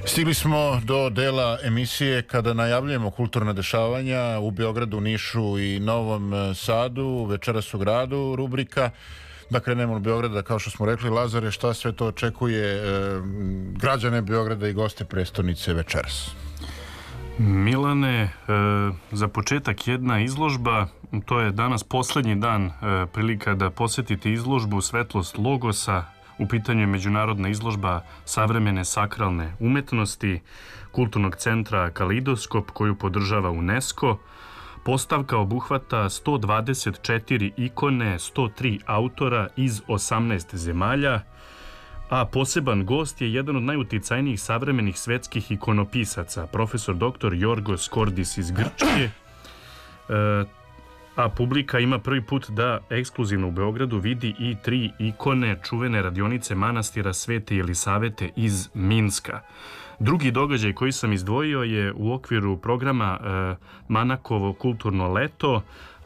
Stigli smo do dela emisije kada najavljujemo kulturna dešavanja u Beogradu, Nišu i Novom Sadu. Večeras u gradu rubrika. Da krenemo od Beograda, kao što smo rekli, Lazare, šta sve to očekuje građane Beograda i goste prestonice večeras? Milane, za početak jedna izložba, to je danas poslednji dan prilika da posetite izložbu Svetlost Logosa. U pitanju je međunarodna izložba savremene sakralne umetnosti Kulturnog centra Kaleidoskop koju podržava UNESCO. Postavka obuhvata 124 ikone, 103 autora iz 18 zemalja, a poseban gost je jedan od najuticajnijih savremenih svetskih ikonopisaca, profesor dr. Jorgos Kordis iz Grčke. A publika ima prvi put da ekskluzivno u Beogradu vidi i 3 ikone čuvene radionice manastira Svete Jelisavete iz Minska. Drugi događaj koji sam izdvojio je u okviru programa Manakovo kulturno leto,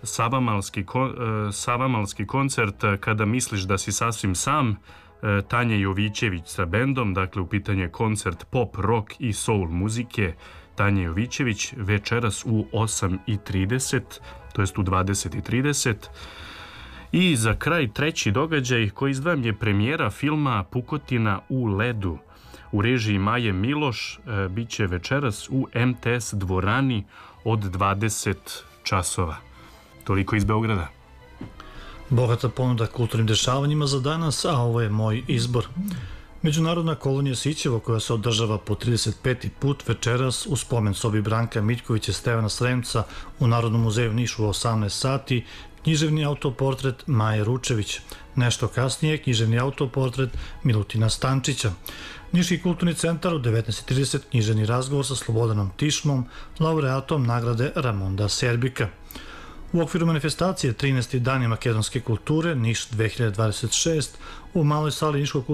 Savamalski koncert Kada misliš da si sasvim sam, Tanja Jovićević sa bendom, dakle u pitanju je koncert pop, rock i soul muzike Tanje Jovićević večeras u 8:30, to jest u 20:30. I za kraj treći događaj koji izdvajam je premijera filma Pukotina u ledu u režiji Maje Miloš, bit će večeras u MTS dvorani od 20 časova. Toliko iz Beograda. Bogata ponuda kulturnim dešavanjima za danas, a ovo je moj izbor. Međunarodna kolonija Sićevo koja se održava po 35. put večeras u spomen sobi Branka Miljkovića i Stevana Sremca u Narodnom muzeju Nišu u 18 sati, književni autoportret Maje Ručević. Nešto kasnije književni autoportret Milutina Stančića. Niški kulturni centar u 19:30 književni razgovor sa Slobodanom Tišmom, laureatom nagrade Ramonda Serbika. U okviru manifestacije 13. dani makedonske kulture Niš 2026 u maloj sali Niškog